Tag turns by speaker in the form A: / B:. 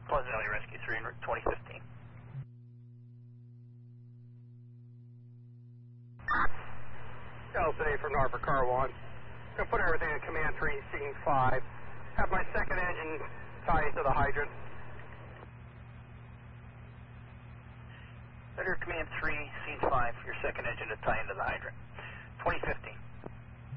A: Pleasant Valley Rescue 3 in 2015.
B: Delta A from Norfolk Car 1. Gonna put everything in Command 3, Scene 5. Have my second engine tie into the hydrant.
A: Under Command 3, Scene 5, your second engine to tie into the hydrant. 2015.